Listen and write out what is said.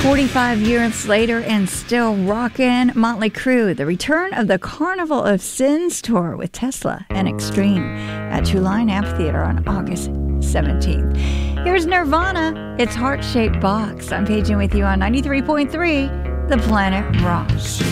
45 years later and still rockin', Motley Crue, the return of the Carnival of Sins tour with Tesla and Extreme at True Line Amphitheater on August 17th. Here's Nirvana, it's Heart-Shaped Box. I'm Paige with you on 93.3, The Planet Rocks.